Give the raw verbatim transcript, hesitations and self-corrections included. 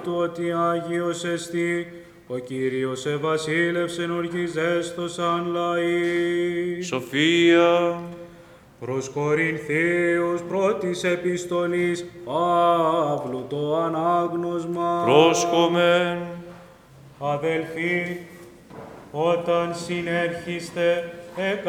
τούτου ότι Άγιος εστί, ο Κύριος εβασίλευσεν ορκιζέστος αν λαοί. Σοφία. Προς Κορινθίους πρώτης επιστολής Παύλου το ανάγνωσμα. Πρόσχομεν. Αδελφοί, όταν συνέρχεστε εκ